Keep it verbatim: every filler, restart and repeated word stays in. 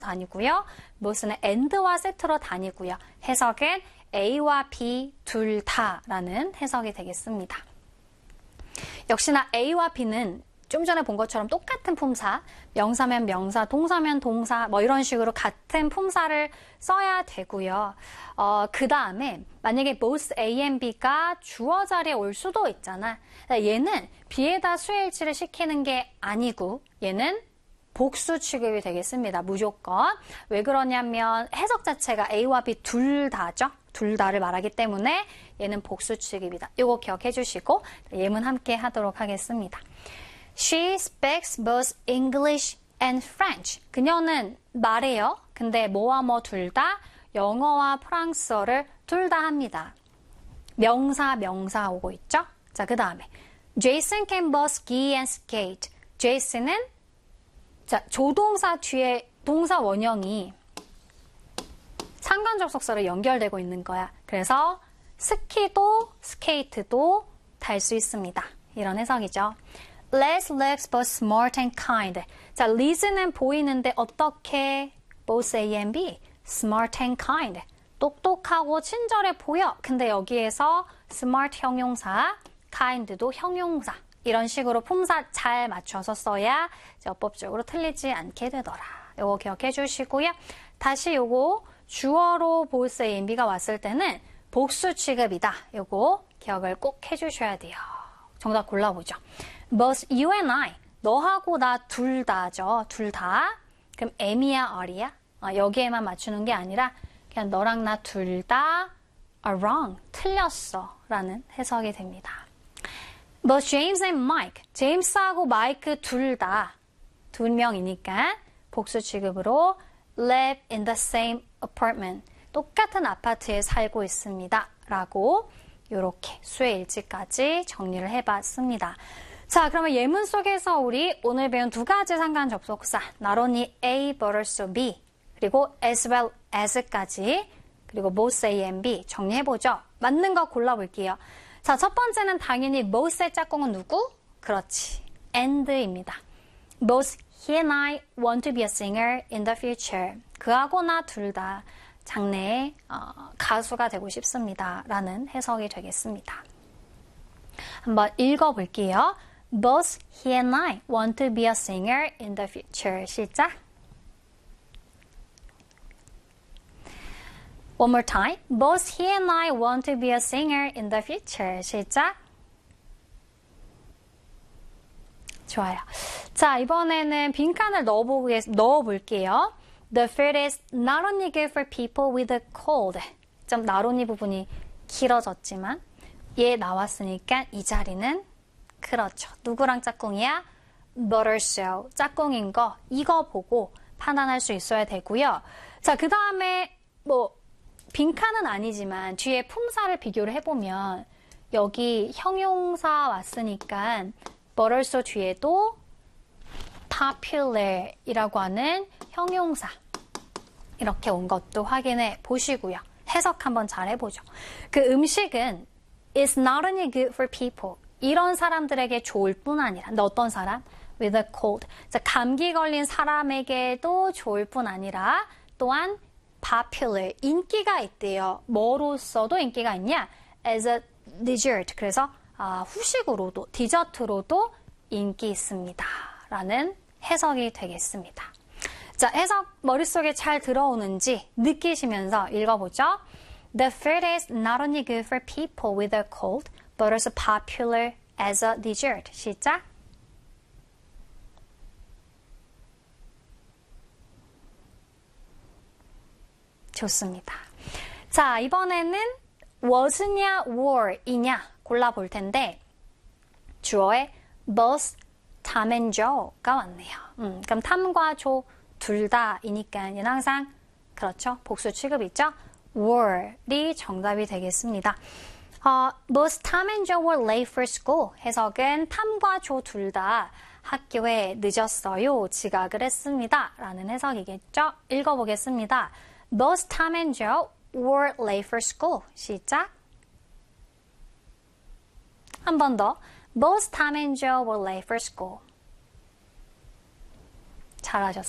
다니고요. most는 and와 세트로 다니고요. 해석은 A와 B 둘 다라는 해석이 되겠습니다. 역시나 A와 B는 좀 전에 본 것처럼 똑같은 품사, 명사면 명사, 동사면 동사, 뭐 이런 식으로 같은 품사를 써야 되고요. 어, 그 다음에 만약에 both A and B가 주어 자리에 올 수도 있잖아. 얘는 B에다 수일치를 시키는 게 아니고 얘는 복수 취급이 되겠습니다. 무조건. 왜 그러냐면 해석 자체가 A와 B 둘 다죠. 둘 다를 말하기 때문에 얘는 복수 취급이다. 이거 기억해 주시고 예문 함께 하도록 하겠습니다. She speaks both English and French. 그녀는 말해요. 근데 뭐와 뭐 둘 다 영어와 프랑스어를 둘 다 합니다. 명사, 명사 오고 있죠? 자, 그 다음에 Jason can both ski and skate. Jason은 자, 조동사 뒤에 동사 원형이 상관 접속사로 연결되고 있는 거야. 그래서 스키도 스케이트도 탈 수 있습니다. 이런 해석이죠. Les looks both smart and kind. 자, Liz는 보이는데 어떻게? Both A and B. Smart and kind. 똑똑하고 친절해 보여. 근데 여기에서 smart 형용사, kind도 형용사. 이런 식으로 품사 잘 맞춰서 써야 어법적으로 틀리지 않게 되더라. 요거 기억해 주시고요. 다시 요거 주어로 both A and B가 왔을 때는 복수 취급이다. 요거 기억을 꼭 해주셔야 돼요. 정답 골라보죠. Both you and I. 너하고 나 둘 다죠. 둘 다. 그럼 M이야, R이야? 아, 여기에만 맞추는 게 아니라 그냥 너랑 나 둘 다 are wrong. 틀렸어. 라는 해석이 됩니다. Both James and Mike. 제임스하고 마이크 둘 다 두 명이니까 복수 취급으로 live in the same apartment. 똑같은 아파트에 살고 있습니다. 라고 이렇게 수의 일치까지 정리를 해봤습니다. 자, 그러면 예문 속에서 우리 오늘 배운 두 가지 상관 접속사 not only A but also B 그리고 as well as까지 그리고 both A and B 정리해보죠. 맞는 거 골라볼게요. 자, 첫 번째는 당연히 both의 짝꿍은 누구? 그렇지, and입니다. Both he and I want to be a singer in the future. 그하고 나 둘 다 장래에 어, 가수가 되고 싶습니다. 라는 해석이 되겠습니다. 한번 읽어볼게요. Both he and I want to be a singer in the future. 시작. One more time. Both he and I want to be a singer in the future. 시작. 좋아요. 자, 이번에는 빈칸을 넣어보겠, 넣어볼게요. The food is not only good for people with a cold. 좀 not only 부분이 길어졌지만 얘 나왔으니까 이 자리는 그렇죠. 누구랑 짝꿍이야? But also 짝꿍인 거 이거 보고 판단할 수 있어야 되고요. 자, 그 다음에 뭐 빈칸은 아니지만 뒤에 품사를 비교를 해보면 여기 형용사 왔으니까 but also 뒤에도 popular이라고 하는 형용사 이렇게 온 것도 확인해 보시고요. 해석 한번 잘 해보죠. 그 음식은 is not only good for people. 이런 사람들에게 좋을 뿐 아니라 근데 어떤 사람? with a cold. 자, 감기 걸린 사람에게도 좋을 뿐 아니라 또한 popular. 인기가 있대요. 뭐로서도 인기가 있냐? as a dessert. 그래서 아, 후식으로도 디저트로도 인기 있습니다. 라는 해석이 되겠습니다. 자, 해석 머릿속에 잘 들어오는지 느끼시면서 읽어보죠. The food is not only good for people with a cold, but also popular as a dessert. 시작. 좋습니다. 자, 이번에는 was냐, were이냐 골라볼 텐데 주어에 both Tom and Joe가 왔네요. 음, 그럼 탐과 조 둘 다이니까 얘는 항상 그렇죠. 복수 취급이죠. were이 정답이 되겠습니다. 어, both Tom and Joe were late for school. 해석은 탐과 조 둘 다 학교에 늦었어요. 지각을 했습니다. 라는 해석이겠죠. 읽어보겠습니다. Both Tom and Joe were late for school. 시작. 한 번 더. Both Tom and Joe were late for school. 잘하셨어요.